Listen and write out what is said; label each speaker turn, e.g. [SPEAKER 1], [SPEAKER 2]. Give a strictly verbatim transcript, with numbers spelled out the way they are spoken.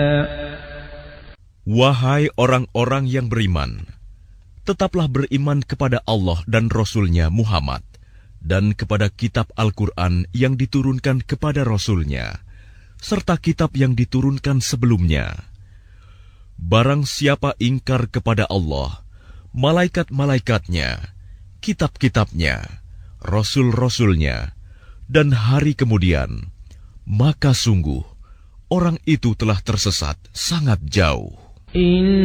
[SPEAKER 1] Wahai orang-orang yang beriman, tetaplah beriman kepada Allah dan Rasul-Nya Muhammad, dan kepada kitab Al-Quran yang diturunkan kepada Rasul-Nya, serta kitab yang diturunkan sebelumnya. Barang siapa ingkar kepada Allah, malaikat-malaikatnya, kitab-kitabnya, Rasul-Rasul-Nya, dan hari kemudian, maka sungguh orang itu telah tersesat sangat jauh.